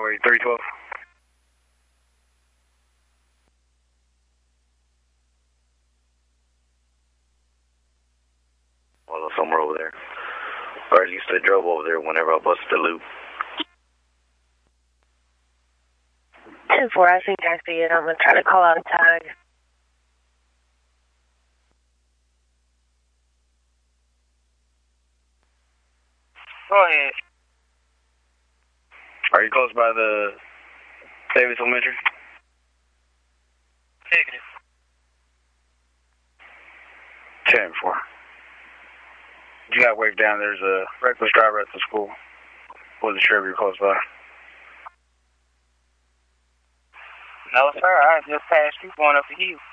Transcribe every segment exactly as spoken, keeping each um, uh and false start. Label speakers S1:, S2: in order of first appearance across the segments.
S1: Highway three twelve.
S2: Well, somewhere over there. Or at least I drove over there whenever I busted the loop.
S3: ten four, I think I see it. I'm going to try to call out a tag.
S1: Go ahead. Are you close by the Davis Elementary? Negative. ten four. You got wave down. There's a reckless driver at the school. Wasn't sure if you're close by.
S4: No, sir. I just passed you going up the hill.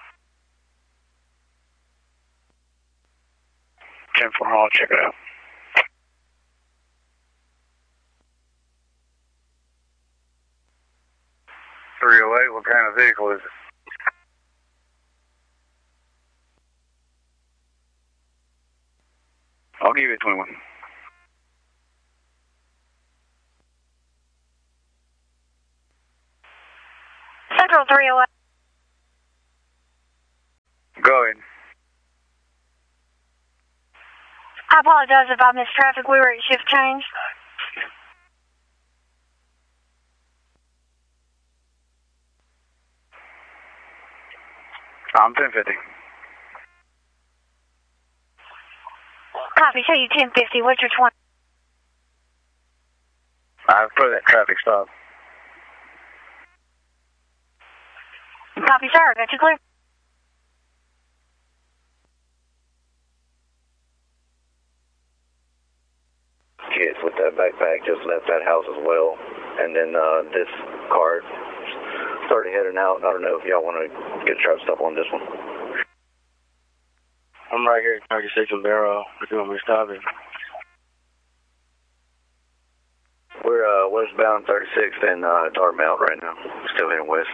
S1: ten four, I'll check it out. three oh eight, what kind of vehicle is it? I'll give you a twenty-one.
S3: Central three oh eight.
S1: Go ahead.
S3: I apologize if I missed traffic. We were at shift change.
S1: I'm ten fifty.
S3: Copy, show you ten fifty. What's your twenty?
S1: I've put that traffic stop.
S3: Copy, sir. Got you clear?
S2: Kids with that backpack just left that house as well. And then uh, this car started heading out. I don't know if y'all want to get a traffic stop on this one.
S1: I'm right here at thirty-six and Barrow. If you want me to stop it.
S2: We're uh, westbound thirty-sixth and uh, Dartmouth right now. Still heading west.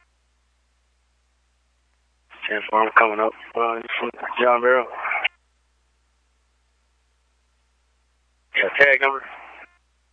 S1: ten four, I'm coming up uh, from John Barrow. Got tag number?